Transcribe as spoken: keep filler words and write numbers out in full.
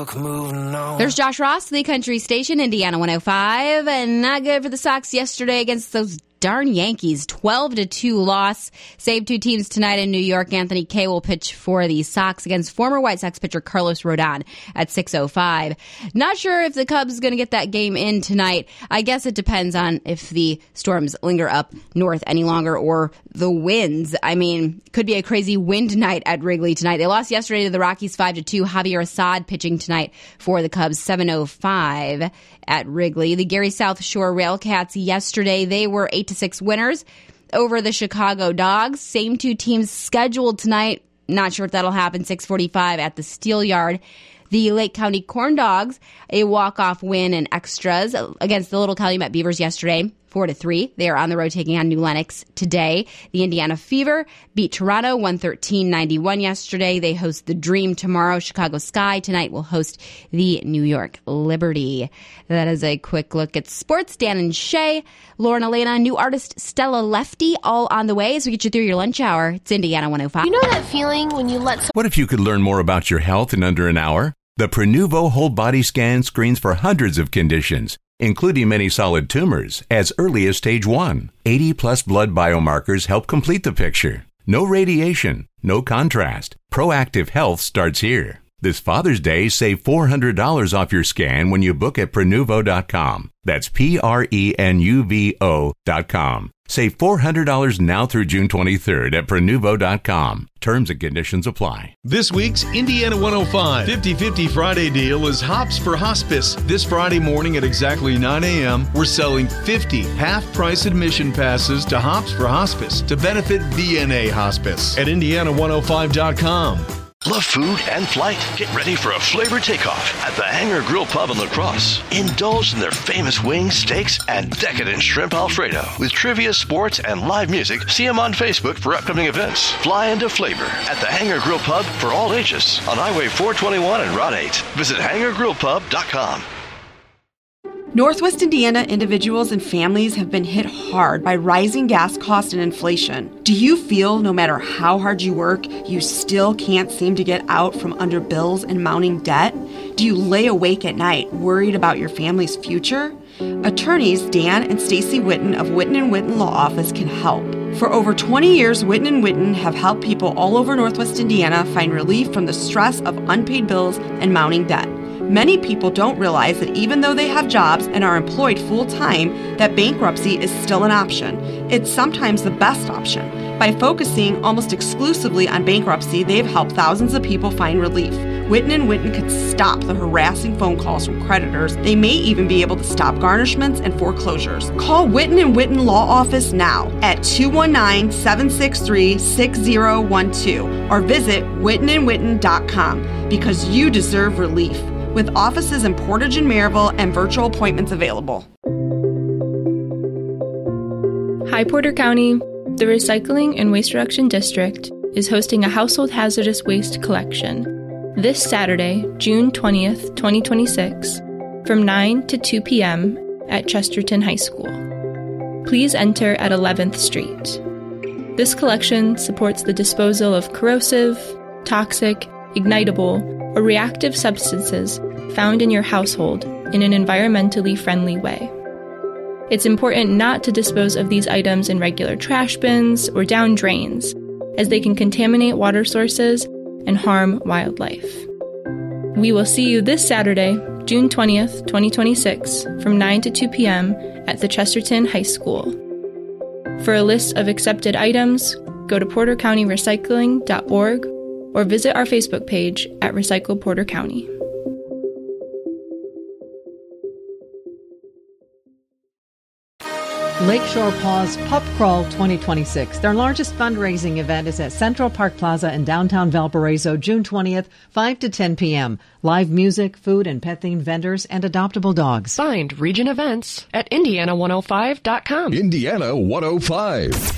book moving on. There's Josh Ross, the country station, Indiana one oh five, and not good for the Sox yesterday against those darn Yankees. twelve to two loss. Save two teams tonight in New York. Anthony Kay will pitch for the Sox against former White Sox pitcher Carlos Rodon at six oh five. Not sure if the Cubs are going to get that game in tonight. I guess it depends on if the storms linger up north any longer or the winds. I mean, could be a crazy wind night at Wrigley tonight. They lost yesterday to the Rockies five to two. Javier Assad pitching tonight for the Cubs, seven oh five at Wrigley. The Gary South Shore Railcats yesterday, they were eight to six winners over the Chicago Dogs. Same two teams scheduled tonight. Not sure if that'll happen. six forty-five at the Steel Yard. The Lake County Corn Dogs, a walk-off win in extras against the Little Calumet Beavers yesterday, four to three. They are on the road taking on New Lenox today. The Indiana Fever beat Toronto one thirteen ninety-one yesterday. They host the Dream tomorrow. Chicago Sky tonight will host the New York Liberty. That is a quick look at sports. Dan and Shay, Lauren Elena, new artist Stella Lefty, all on the way as we get you through your lunch hour. It's Indiana one oh five. You know that feeling when you let... What if you could learn more about your health in under an hour? The Prenuvo whole body scan screens for hundreds of conditions, including many solid tumors, as early as stage one. eighty plus blood biomarkers help complete the picture. No radiation, no contrast. Proactive health starts here. This Father's Day, save four hundred dollars off your scan when you book at Prenuvo dot com. That's P R E N U V O dot com. Save four hundred dollars now through June twenty-third at Prenuvo dot com. Terms and conditions apply. This week's Indiana one oh five fifty fifty Friday deal is Hops for Hospice. This Friday morning at exactly nine a.m., we're selling fifty half-price admission passes to Hops for Hospice to benefit V N A Hospice at Indiana one oh five dot com. Love food and flight? Get ready for a flavor takeoff at the Hangar Grill Pub in La Crosse. Indulge in their famous wings, steaks, and decadent shrimp Alfredo. With trivia, sports, and live music, see them on Facebook for upcoming events. Fly into flavor at the Hangar Grill Pub for all ages on Highway four twenty-one and Route eight. Visit hangar grill pub dot com. Northwest Indiana individuals and families have been hit hard by rising gas costs and inflation. Do you feel no matter how hard you work, you still can't seem to get out from under bills and mounting debt? Do you lay awake at night worried about your family's future? Attorneys Dan and Stacy Witten of Witten and Witten Law Office can help. For over twenty years, Witten and Witten have helped people all over Northwest Indiana find relief from the stress of unpaid bills and mounting debt. Many people don't realize that even though they have jobs and are employed full-time, that bankruptcy is still an option. It's sometimes the best option. By focusing almost exclusively on bankruptcy, they've helped thousands of people find relief. Witten and Witten could stop the harassing phone calls from creditors. They may even be able to stop garnishments and foreclosures. Call Witten and Witten Law Office now at two one nine, seven six three, six zero one two or visit witten and witten dot com because you deserve relief. With offices in Portage and Maryville and virtual appointments available. Hi, Porter County. The Recycling and Waste Reduction District is hosting a household hazardous waste collection this Saturday, June twentieth, twenty twenty-six, from nine to two p.m. at Chesterton High School. Please enter at eleventh Street. This collection supports the disposal of corrosive, toxic, ignitable, or reactive substances found in your household in an environmentally friendly way. It's important not to dispose of these items in regular trash bins or down drains, as they can contaminate water sources and harm wildlife. We will see you this Saturday, June twentieth, twenty twenty-six, from nine to two p.m. at the Chesterton High School. For a list of accepted items, go to porter county recycling dot org or visit our Facebook page at Recycle Porter County. Lakeshore Paws Pup Crawl twenty twenty-six. Their largest fundraising event is at Central Park Plaza in downtown Valparaiso, June twentieth, five to ten p.m. Live music, food, and pet-themed vendors, and adoptable dogs. Find Region Events at Indiana one oh five dot com. Indiana one oh five.